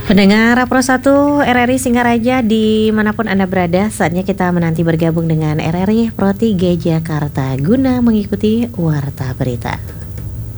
Pendengar Pro 1 RRI Singaraja dimanapun Anda berada, saatnya kita menanti bergabung dengan RRI Pro 3 Jakarta guna mengikuti Warta Berita.